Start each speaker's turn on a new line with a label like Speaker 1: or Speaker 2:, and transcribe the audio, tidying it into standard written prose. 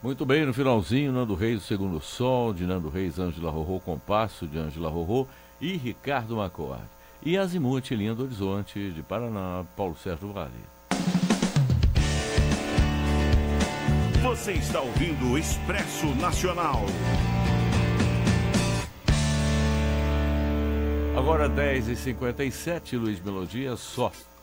Speaker 1: Muito bem, no finalzinho, Nando Reis, O Segundo Sol, de Nando Reis, Ângela Rorô, Compasso, de Ângela Rorô e Ricardo Macorde. E Azimuth, Linha do Horizonte, de Paraná, Paulo Sérgio Vale.
Speaker 2: Você está ouvindo o Expresso Nacional.
Speaker 1: Agora 10h57, Luiz Melodia, só